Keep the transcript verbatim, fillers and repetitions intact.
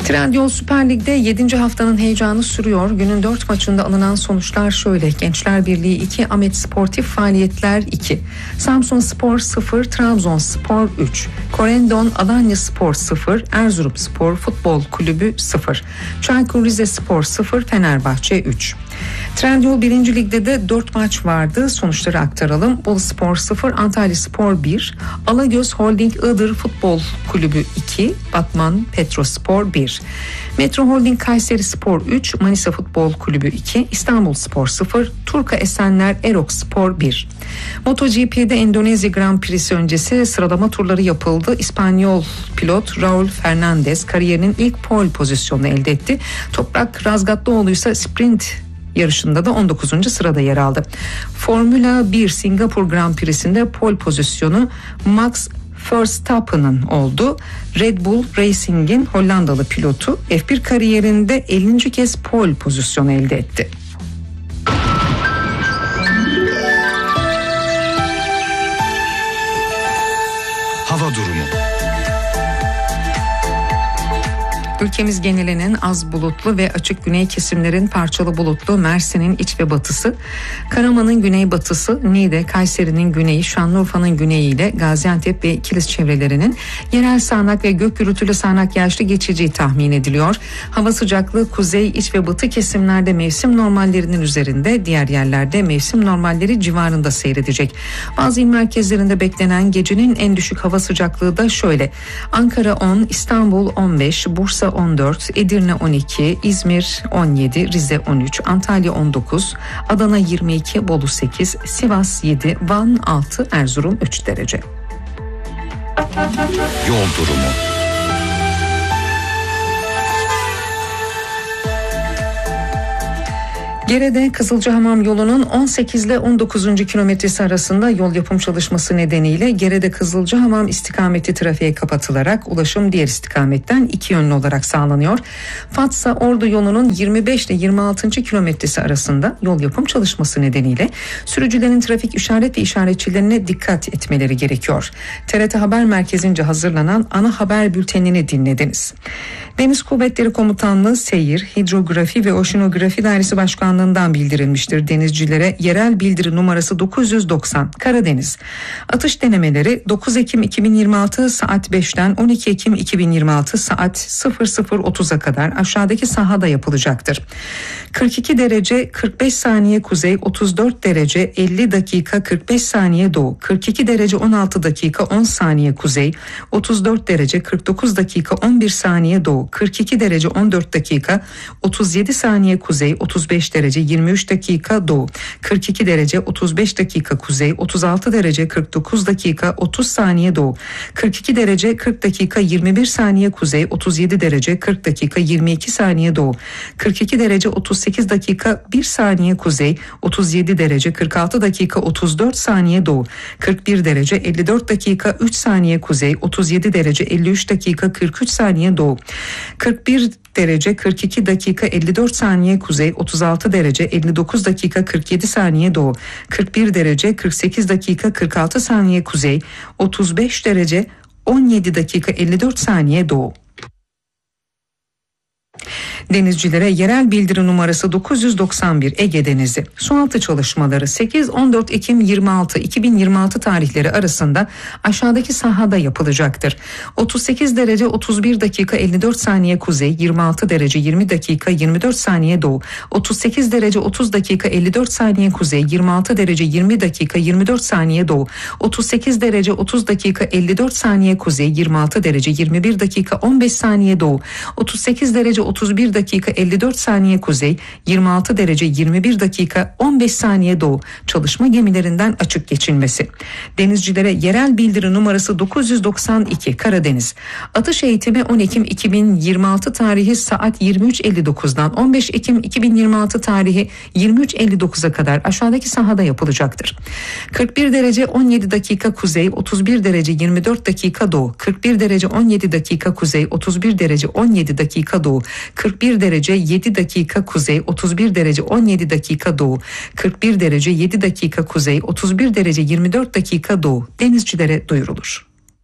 Trendyol Süper Lig'de yedinci haftanın heyecanı sürüyor. Günün dört maçında alınan sonuçlar şöyle: Gençler Birliği iki, Ahmet Sportif Faaliyetler iki, Samsunspor sıfır, Trabzonspor üç, Korendon Alanyaspor sıfır, Erzurumspor Futbol Kulübü sıfır, Çaykur Rizespor sıfır, Fenerbahçe üç. Trendyol birinci Lig'de de dört maç vardı. Sonuçları aktaralım. Boluspor sıfır, Antalyaspor bir, Alagöz Holding Iğdır Futbol Kulübü iki, Batman Petrospor bir, Metro Holding Kayserispor üç, Manisa Futbol Kulübü iki, İstanbulspor sıfır, Turka Esenler Erokspor bir. MotoGP'de Endonezya Grand Prix'si öncesi sıralama turları yapıldı. İspanyol pilot Raul Fernandez kariyerinin ilk pole pozisyonunu elde etti. Toprak Razgatlıoğlu ise sprint yarışında da on dokuzuncu sırada yer aldı. Formula bir Singapur Grand Prix'sinde pole pozisyonu Max Verstappen'ın oldu. Red Bull Racing'in Hollandalı pilotu F bir kariyerinde ellinci kez pole pozisyonu elde etti. Hava durumu. Ülkemiz genelinin az bulutlu ve açık güney kesimlerin parçalı bulutlu, Mersin'in iç ve batısı, Karaman'ın güneybatısı, Niğde, Kayseri'nin güneyi, Şanlıurfa'nın güneyi ile Gaziantep ve Kilis çevrelerinin yerel sağanak ve gök gürültülü sağanak yağışlı geçeceği tahmin ediliyor. Hava sıcaklığı kuzey, iç ve batı kesimlerde mevsim normallerinin üzerinde, diğer yerlerde mevsim normalleri civarında seyredecek. Bazı il merkezlerinde beklenen gecenin en düşük hava sıcaklığı da şöyle: Ankara on, İstanbul on beş, Bursa on dört, Edirne on iki, İzmir on yedi, Rize on üç, Antalya on dokuz, Adana yirmi iki, Bolu sekiz, Sivas yedi, Van altı, Erzurum üç derece. Yol durumu. Gerede Kızılcahamam yolunun on sekiz ile on dokuzuncu kilometresi arasında yol yapım çalışması nedeniyle Gerede Kızılcahamam istikameti trafiğe kapatılarak ulaşım diğer istikametten iki yönlü olarak sağlanıyor. Fatsa Ordu yolunun yirmi beş ile yirmi altıncı kilometresi arasında yol yapım çalışması nedeniyle sürücülerin trafik işaret ve işaretçilerine dikkat etmeleri gerekiyor. T R T Haber Merkezi'nce hazırlanan ana haber bültenini dinlediniz. Deniz Kuvvetleri Komutanlığı Seyir, Hidrografi ve Oşinografi Dairesi Başkanlığı'ndan bildirilmiştir. Denizcilere yerel bildiri numarası dokuz yüz doksan Karadeniz. Atış denemeleri dokuz Ekim iki bin yirmi altı saat beşten on iki Ekim iki bin yirmi altı saat sıfır sıfır otuza kadar aşağıdaki sahada yapılacaktır. kırk iki derece kırk beş saniye kuzey, otuz dört derece elli dakika kırk beş saniye doğu, kırk iki derece on altı dakika on saniye kuzey, otuz dört derece kırk dokuz dakika on bir saniye doğu, kırk iki derece on dört dakika otuz yedi saniye kuzey, otuz beş derece yirmi üç dakika doğu, kırk iki derece otuz beş dakika kuzey, otuz altı derece kırk dokuz dakika otuz saniye doğu, kırk iki derece kırk dakika yirmi bir saniye kuzey, otuz yedi derece kırk dakika yirmi iki saniye doğu, kırk iki derece otuz sekiz dakika bir saniye kuzey, otuz yedi derece kırk altı dakika otuz dört saniye doğu, kırk bir derece elli dört dakika üç saniye kuzey, otuz yedi derece elli üç dakika kırk üç saniye doğu, kırk bir derece kırk iki dakika elli dört saniye kuzey, otuz altı derece elli dokuz dakika kırk yedi saniye doğu, kırk bir derece kırk sekiz dakika kırk altı saniye kuzey, otuz beş derece on yedi dakika elli dört saniye doğu. Denizcilere yerel bildiri numarası dokuz yüz doksan bir Ege Denizi. Sualtı çalışmaları sekiz on dört Ekim yirmi altı iki bin yirmi altı tarihleri arasında aşağıdaki sahada yapılacaktır. otuz sekiz derece otuz bir dakika elli dört saniye kuzey, yirmi altı derece yirmi dakika yirmi dört saniye doğu, otuz sekiz derece otuz dakika elli dört saniye kuzey, yirmi altı derece yirmi dakika yirmi dört saniye doğu, otuz sekiz derece otuz dakika elli dört saniye kuzey, yirmi altı derece yirmi bir dakika on beş saniye doğu, otuz sekiz derece otuz bir dakika elli dört saniye kuzey, yirmi altı derece yirmi bir dakika on beş saniye doğu. Çalışma gemilerinden açık geçilmesi. Denizcilere yerel bildiri numarası dokuz yüz doksan iki Karadeniz. Atış eğitimi on Ekim iki bin yirmi altı tarihi saat yirmi üç elli dokuzdan on beş Ekim iki bin yirmi altı tarihi yirmi üç elli dokuza kadar aşağıdaki sahada yapılacaktır. kırk bir derece on yedi dakika kuzey, otuz bir derece yirmi dört dakika doğu, kırk bir derece on yedi dakika kuzey, otuz bir derece on yedi dakika doğu, kırk bir derece yedi dakika kuzey, otuz bir derece on yedi dakika doğu, kırk bir derece yedi dakika kuzey, otuz bir derece yirmi dört dakika doğu denizcilere duyurulur.